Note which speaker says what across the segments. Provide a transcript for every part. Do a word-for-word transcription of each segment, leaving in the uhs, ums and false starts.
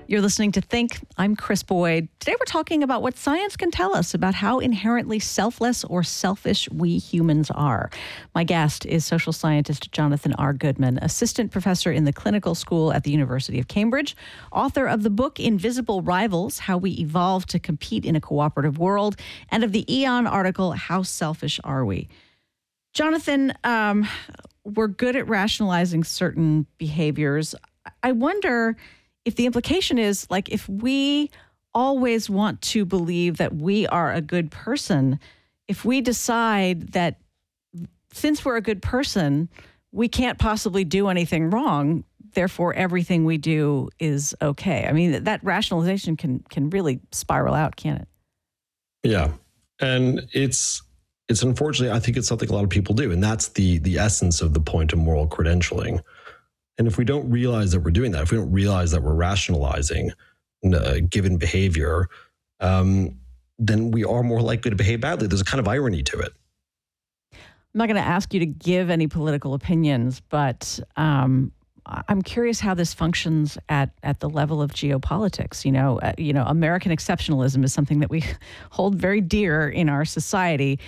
Speaker 1: You're listening to Think. I'm Chris Boyd. Today we're talking about what science can tell us about how inherently selfless or selfish we humans are. My guest is social scientist Jonathan R. Goodman, assistant professor in the clinical school at the University of Cambridge, author of the book Invisible Rivals: How We Evolved to Compete in a Cooperative World, and of the Aeon article How Selfish Are We? Jonathan, um, we're good at rationalizing certain behaviors. I wonder if the implication is, like, if we always want to believe that we are a good person, if we decide that since we're a good person, we can't possibly do anything wrong, therefore everything we do is okay. I mean, that rationalization can can really spiral out, can't it?
Speaker 2: Yeah. And it's it's unfortunately, I think it's something a lot of people do. And that's the the essence of the point of moral credentialing. And if we don't realize that we're doing that, if we don't realize that we're rationalizing uh, given behavior, um, then we are more likely to behave badly. There's a kind of irony to it.
Speaker 1: I'm not going to ask you to give any political opinions, but um, I'm curious how this functions at at the level of geopolitics. You know, uh, you know, American exceptionalism is something that we hold very dear in our society.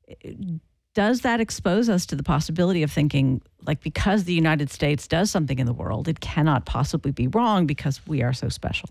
Speaker 1: Does that expose us to the possibility of thinking, like, because the United States does something in the world, it cannot possibly be wrong because we are so special?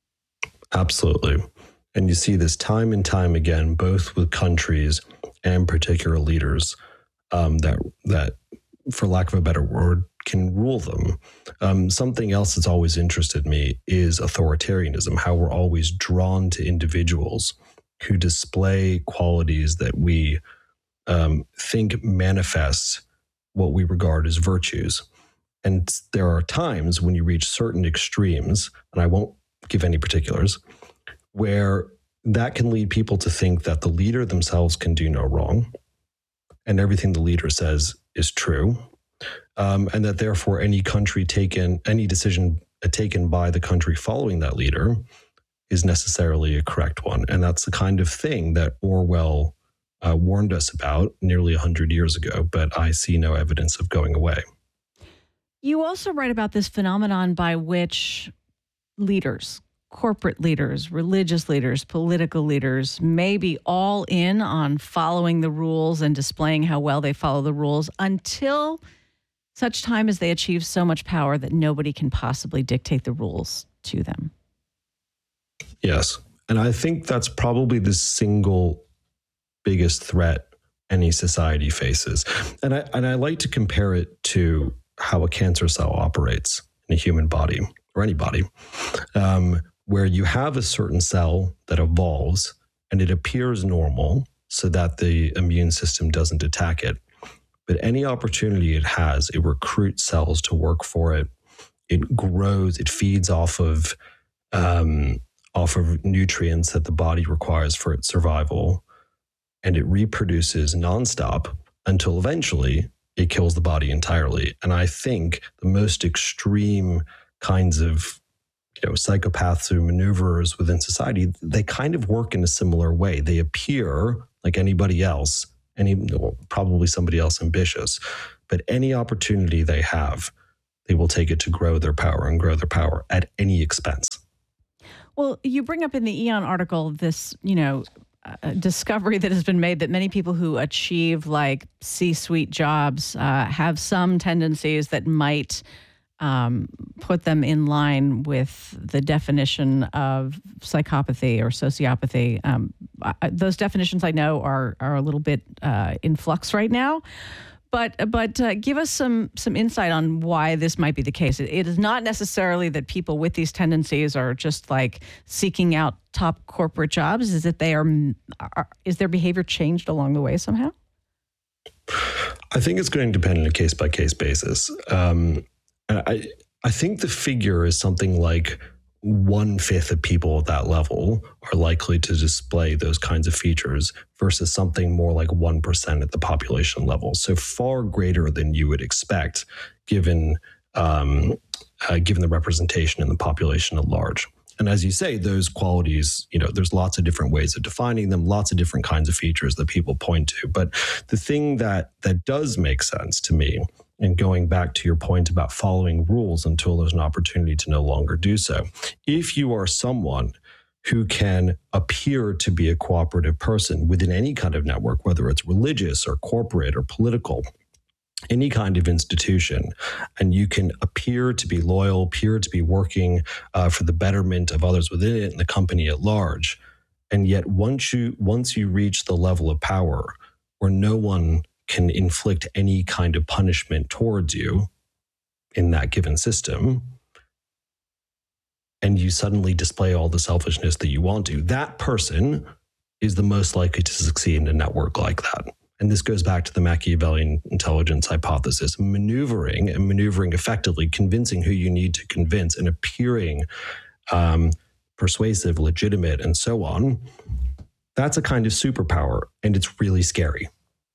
Speaker 2: Absolutely. And you see this time and time again, both with countries and particular leaders um, that, that, for lack of a better word, can rule them. Um, something else that's always interested me is authoritarianism, how we're always drawn to individuals who display qualities that we Um, think manifests what we regard as virtues. And there are times when you reach certain extremes, and I won't give any particulars, where that can lead people to think that the leader themselves can do no wrong, and everything the leader says is true, um, and that therefore any country taken, any decision taken by the country following that leader is necessarily a correct one. And that's the kind of thing that Orwell Uh, warned us about nearly one hundred years ago, but I see no evidence of going away.
Speaker 1: You also write about this phenomenon by which leaders, corporate leaders, religious leaders, political leaders may be all in on following the rules and displaying how well they follow the rules until such time as they achieve so much power that nobody can possibly dictate the rules to them.
Speaker 2: Yes. And I think that's probably the single biggest threat any society faces. And I and I like to compare it to how a cancer cell operates in a human body or any body, um, where you have a certain cell that evolves and it appears normal so that the immune system doesn't attack it. But any opportunity it has, it recruits cells to work for it. It grows, it feeds off of um, off of nutrients that the body requires for its survival. And it reproduces nonstop until eventually it kills the body entirely. And I think the most extreme kinds of, you know, psychopaths or maneuverers within society, they kind of work in a similar way. They appear like anybody else, any well, probably somebody else ambitious, but any opportunity they have, they will take it to grow their power and grow their power at any expense.
Speaker 1: Well, you bring up in the Aeon article this, you know, Uh, discovery that has been made that many people who achieve like C-suite jobs uh, have some tendencies that might um, put them in line with the definition of psychopathy or sociopathy. Um, I, those definitions I know are are a little bit uh, in flux right now. But but uh, give us some some insight on why this might be the case. It, it is not necessarily that people with these tendencies are just like seeking out top corporate jobs. Is it they are, are is their behavior changed along the way somehow?
Speaker 2: I think it's going to depend on a case by case basis. Um, I I think the figure is something like one fifth of people at that level are likely to display those kinds of features versus something more like one percent at the population level. So far greater than you would expect given, um, uh, given the representation in the population at large. And as you say, those qualities, you know, there's lots of different ways of defining them, lots of different kinds of features that people point to. But the thing that that does make sense to me and going back to your point about following rules until there's an opportunity to no longer do so. If you are someone who can appear to be a cooperative person within any kind of network, whether it's religious or corporate or political, any kind of institution, and you can appear to be loyal, appear to be working uh, for the betterment of others within it and the company at large, and yet once you once you reach the level of power where no one can inflict any kind of punishment towards you in that given system, and you suddenly display all the selfishness that you want to, that person is the most likely to succeed in a network like that. And this goes back to the Machiavellian intelligence hypothesis, maneuvering and maneuvering effectively, convincing who you need to convince and appearing um, persuasive, legitimate, and so on. That's a kind of superpower, and it's really scary.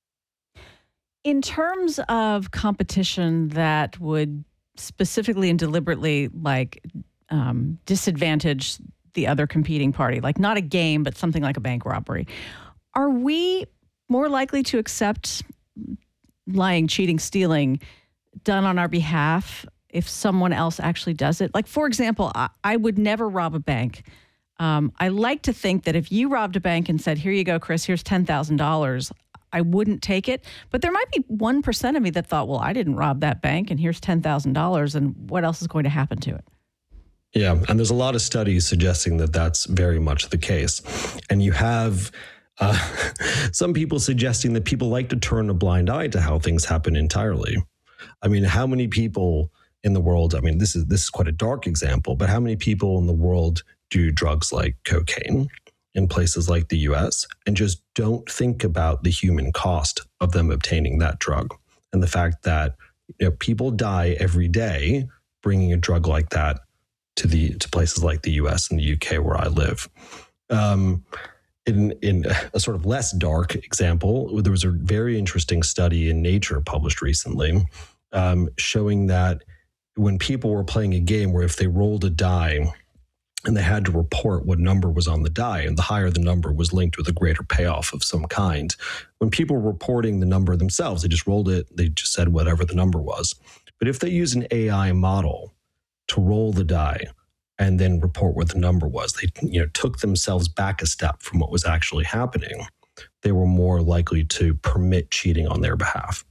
Speaker 1: In terms of competition that would specifically and deliberately like um, disadvantage the other competing party, like not a game, but something like a bank robbery, are we more likely to accept lying, cheating, stealing done on our behalf if someone else actually does it? Like, for example, I, I would never rob a bank. Um, I like to think that if you robbed a bank and said, here you go, Chris, here's ten thousand dollars, I wouldn't take it. But there might be one percent of me that thought, well, I didn't rob that bank and here's ten thousand dollars, and what else is going to happen to it?
Speaker 2: Yeah, and there's a lot of studies suggesting that that's very much the case. And you have uh, some people suggesting that people like to turn a blind eye to how things happen entirely. I mean, how many people in the world, I mean, this is this is quite a dark example, but how many people in the world do drugs like cocaine in places like the U S and just don't think about the human cost of them obtaining that drug and the fact that, you know, people die every day bringing a drug like that to the to places like the U S and the U K where I live. Um, in in a sort of less dark example, there was a very interesting study in Nature published recently, um, showing that when people were playing a game where if they rolled a die and they had to report what number was on the die, and the higher the number was linked with a greater payoff of some kind. When people were reporting the number themselves, they just rolled it, they just said whatever the number was. But if they use an A I model to roll the die and then report what the number was, they you know took themselves back a step from what was actually happening, they were more likely to permit cheating on their behalf.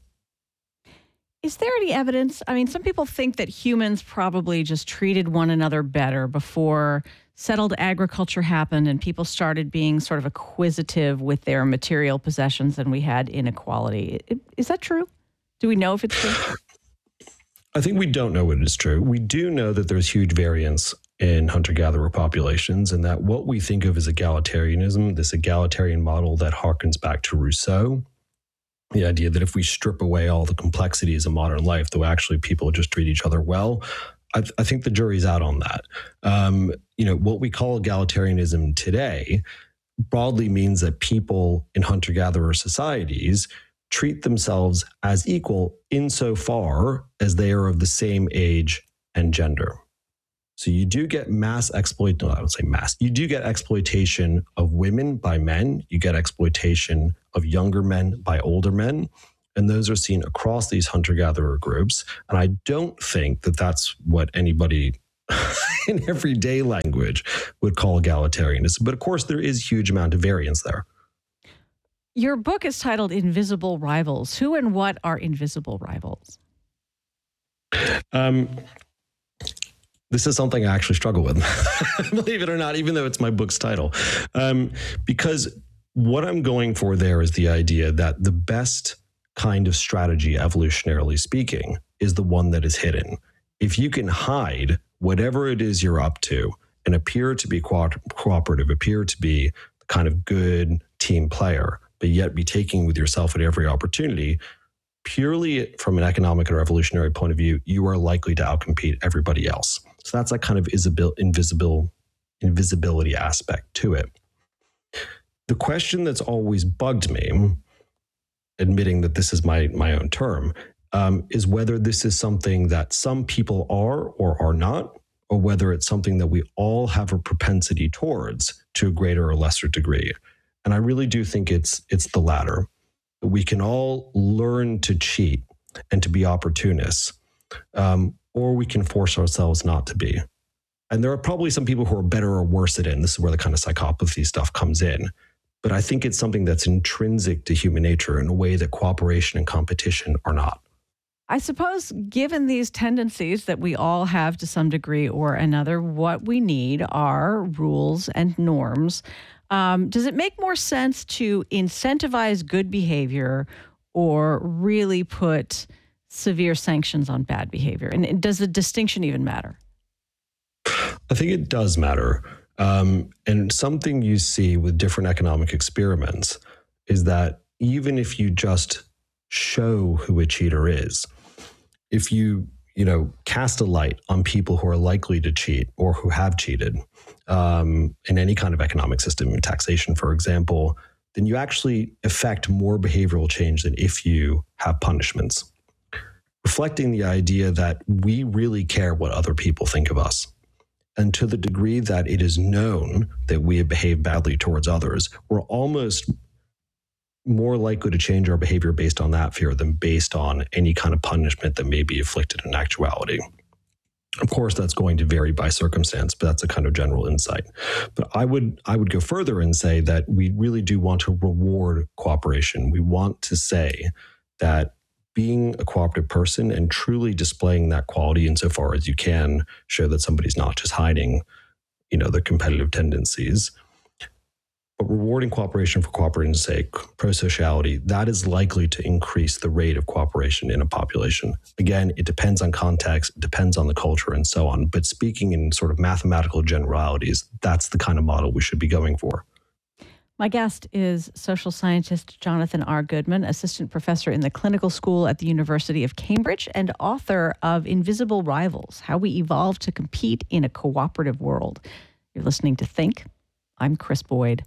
Speaker 1: Is there any evidence? I mean, some people think that humans probably just treated one another better before settled agriculture happened and people started being sort of acquisitive with their material possessions and we had inequality. Is that true? Do we know if it's true?
Speaker 2: I think we don't know what is true. We do know that there's huge variance in hunter-gatherer populations and that what we think of as egalitarianism, this egalitarian model that harkens back to Rousseau, the idea that if we strip away all the complexities of modern life, though actually people just treat each other well, I, th- I think the jury's out on that. Um, you know, what we call egalitarianism today broadly means that people in hunter-gatherer societies treat themselves as equal insofar as they are of the same age and gender. So you do get mass exploit, no, I don't say mass, you do get exploitation of women by men, you get exploitation of younger men by older men, and those are seen across these hunter-gatherer groups. And I don't think that that's what anybody in everyday language would call egalitarianism. But of course, there is a huge amount of variance there.
Speaker 1: Your book is titled Invisible Rivals. Who and what are invisible rivals?
Speaker 2: Um, this is something I actually struggle with, believe it or not, even though it's my book's title. Um, because what I'm going for there is the idea that the best kind of strategy, evolutionarily speaking, is the one that is hidden. If you can hide whatever it is you're up to and appear to be co- cooperative, appear to be the kind of good team player, but yet be taking with yourself at every opportunity, purely from an economic or evolutionary point of view, you are likely to outcompete everybody else. So that's that kind of invisible, invisible, invisibility aspect to it. The question that's always bugged me, admitting that this is my my own term, um, is whether this is something that some people are or are not, or whether it's something that we all have a propensity towards to a greater or lesser degree. And I really do think it's it's the latter. We can all learn to cheat and to be opportunists, um, or we can force ourselves not to be. And there are probably some people who are better or worse at it, and this is where the kind of psychopathy stuff comes in. But I think it's something that's intrinsic to human nature in a way that cooperation and competition are not.
Speaker 1: I suppose, given these tendencies that we all have to some degree or another, what we need are rules and norms. Um, does it make more sense to incentivize good behavior or really put severe sanctions on bad behavior? And does the distinction even matter?
Speaker 2: I think it does matter. Um, and something you see with different economic experiments is that even if you just show who a cheater is, if you, you know, cast a light on people who are likely to cheat or who have cheated um, in any kind of economic system, taxation, for example, then you actually affect more behavioral change than if you have punishments. Reflecting the idea that we really care what other people think of us. And to the degree that it is known that we have behaved badly towards others, we're almost more likely to change our behavior based on that fear than based on any kind of punishment that may be inflicted in actuality. Of course, that's going to vary by circumstance, but that's a kind of general insight. But I would I would go further and say that we really do want to reward cooperation. We want to say that being a cooperative person and truly displaying that quality insofar as you can show that somebody's not just hiding, you know, their competitive tendencies, but rewarding cooperation for cooperation's sake, pro-sociality, that is likely to increase the rate of cooperation in a population. Again, it depends on context, it depends on the culture and so on. But speaking in sort of mathematical generalities, that's the kind of model we should be going for.
Speaker 1: My guest is social scientist Jonathan R. Goodman, assistant professor in the clinical school at the University of Cambridge and author of Invisible Rivals, How We Evolved to Compete in a Cooperative World. You're listening to Think. I'm Chris Boyd.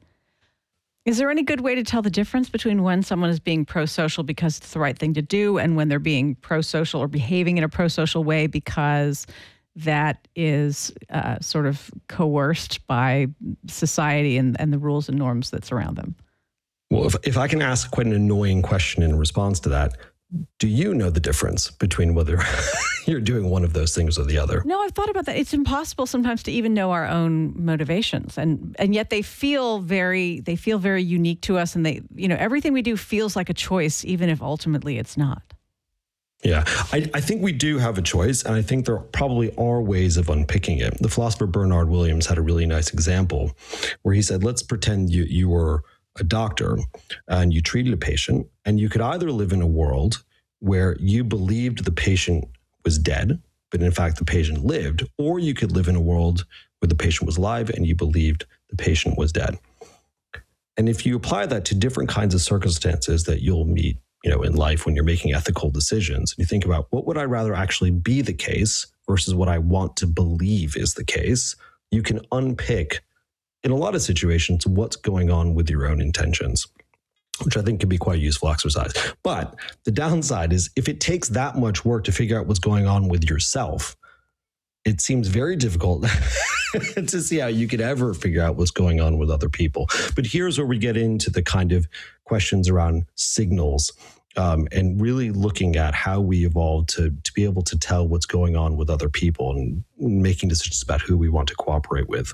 Speaker 1: Is there any good way to tell the difference between when someone is being pro-social because it's the right thing to do and when they're being pro-social or behaving in a pro-social way because that is uh, sort of coerced by society and, and the rules and norms that surround them?
Speaker 2: Well, if, if I can ask quite an annoying question in response to that, do you know the difference between whether you're doing one of those things or the other?
Speaker 1: No, I've thought about that. It's impossible sometimes to even know our own motivations, and and yet they feel very they feel very unique to us, and they you know everything we do feels like a choice, even if ultimately it's not.
Speaker 2: Yeah, I, I think we do have a choice, and I think there probably are ways of unpicking it. The philosopher Bernard Williams had a really nice example where he said, let's pretend you, you were a doctor and you treated a patient, and you could either live in a world where you believed the patient was dead, but in fact the patient lived, or you could live in a world where the patient was alive and you believed the patient was dead. And if you apply that to different kinds of circumstances that you'll meet you know, in life when you're making ethical decisions, and you think about what would I rather actually be the case versus what I want to believe is the case, you can unpick in a lot of situations what's going on with your own intentions, which I think can be quite a useful exercise. But the downside is if it takes that much work to figure out what's going on with yourself, it seems very difficult to see how you could ever figure out what's going on with other people. But here's where we get into the kind of questions around signals um, and really looking at how we evolved to, to be able to tell what's going on with other people and making decisions about who we want to cooperate with.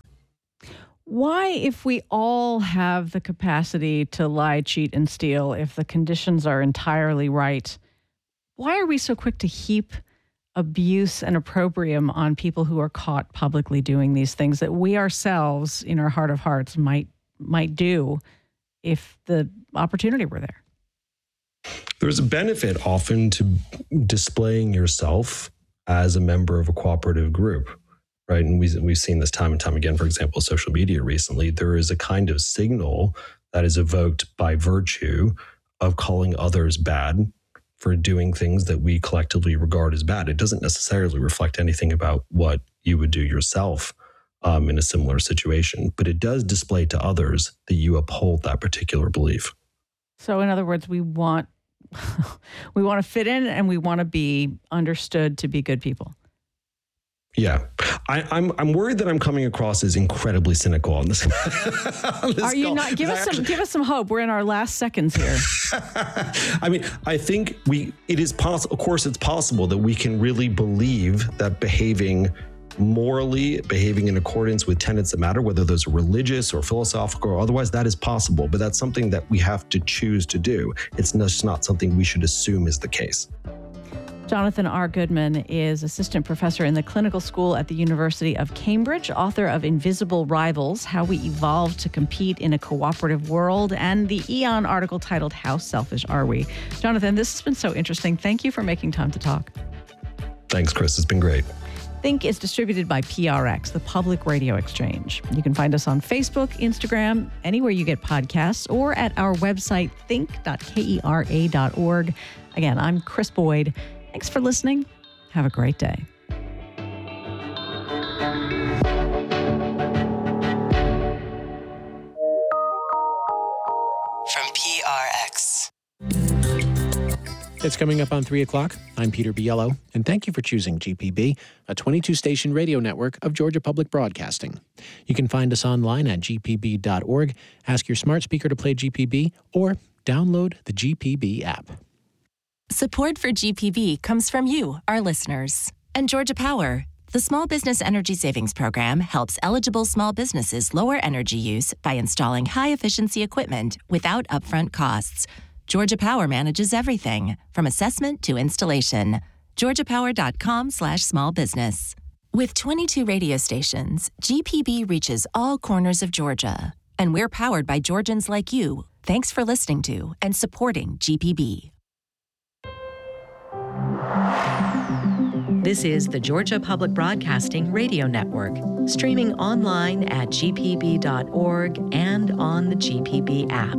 Speaker 1: Why, if we all have the capacity to lie, cheat, and steal, if the conditions are entirely right, why are we so quick to heap abuse and opprobrium on people who are caught publicly doing these things that we ourselves, in our heart of hearts, might might do if the opportunity were there?
Speaker 2: There's a benefit often to displaying yourself as a member of a cooperative group, right? And we, we've seen this time and time again, for example, social media recently. There is a kind of signal that is evoked by virtue of calling others bad for doing things that we collectively regard as bad. It doesn't necessarily reflect anything about what you would do yourself um, in a similar situation, but it does display to others that you uphold that particular belief.
Speaker 1: So in other words, we want we want to fit in and we want to be understood to be good people.
Speaker 2: Yeah, I, I'm I'm worried that I'm coming across as incredibly cynical on this. on this
Speaker 1: Are you
Speaker 2: call.
Speaker 1: not? Give us
Speaker 2: actually,
Speaker 1: some. Give us some hope. We're in our last seconds here.
Speaker 2: I mean, I think we. It is possible. Of course, it's possible that we can really believe that behaving morally, behaving in accordance with tenets that matter, whether those are religious or philosophical or otherwise, that is possible. But that's something that we have to choose to do. It's just not something we should assume is the case.
Speaker 1: Jonathan R. Goodman is assistant professor in the clinical school at the University of Cambridge, author of Invisible Rivals, How We Evolved to Compete in a Cooperative World, and the Aeon article titled How Selfish Are We? Jonathan, this has been so interesting. Thank you for making time to talk.
Speaker 2: Thanks, Chris. It's been great.
Speaker 1: Think is distributed by P R X, the Public Radio Exchange. You can find us on Facebook, Instagram, anywhere you get podcasts, or at our website, think dot kera dot org. Again, I'm Chris Boyd. Thanks for listening. Have a great day.
Speaker 3: From P R X.
Speaker 4: It's coming up on three o'clock. I'm Peter Biello, and thank you for choosing G P B, a twenty-two station radio network of Georgia Public Broadcasting. You can find us online at g p b dot org, ask your smart speaker to play G P B, or download the G P B app.
Speaker 5: Support for G P B comes from you, our listeners. And Georgia Power, the Small Business Energy Savings Program, helps eligible small businesses lower energy use by installing high-efficiency equipment without upfront costs. Georgia Power manages everything, from assessment to installation. georgia power dot com slash small business. With twenty-two radio stations, G P B reaches all corners of Georgia. And we're powered by Georgians like you. Thanks for listening to and supporting G P B.
Speaker 6: This is the Georgia Public Broadcasting Radio Network, streaming online at g p b dot org and on the G P B app.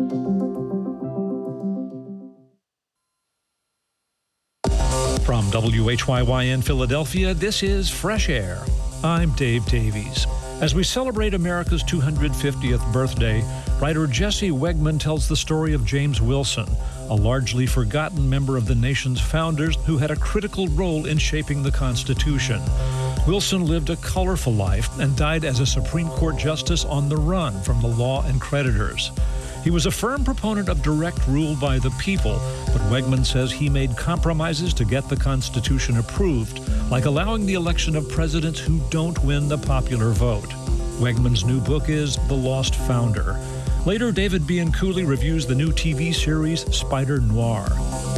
Speaker 7: From W H Y Y in Philadelphia, this is Fresh Air. I'm Dave Davies. As we celebrate America's two hundred fiftieth birthday, writer Jesse Wegman tells the story of James Wilson, a largely forgotten member of the nation's founders who had a critical role in shaping the Constitution. Wilson lived a colorful life and died as a Supreme Court justice on the run from the law and creditors. He was a firm proponent of direct rule by the people, but Wegman says he made compromises to get the Constitution approved, like allowing the election of presidents who don't win the popular vote. Wegman's new book is The Lost Founder. Later, David Bianculli reviews the new T V series Spider Noir.